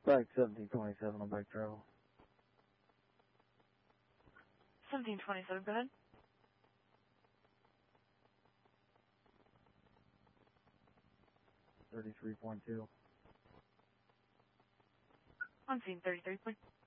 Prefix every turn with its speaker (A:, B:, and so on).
A: Spike 1727 on bike travel.
B: 1727, go ahead.
A: $33.2.
B: On scene 33.